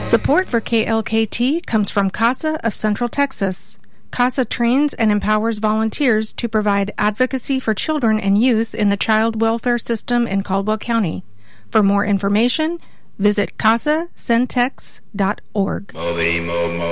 Support for KLKT comes from CASA of Central Texas. CASA trains and empowers volunteers to provide advocacy for children and youth in the child welfare system in Caldwell County. For more information, visit casacentex.org.